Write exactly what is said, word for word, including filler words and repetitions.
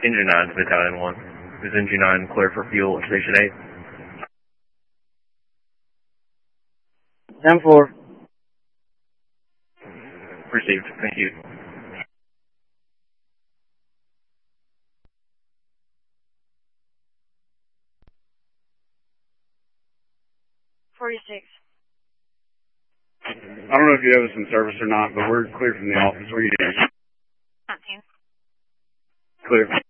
Engine nine, Battalion one. Is Engine nine clear for fuel at Station eight? ten four. Received. Thank you. forty-six. I don't know if you have us in service or not, but we're clear from the office. What are you doing? nineteen. Clear.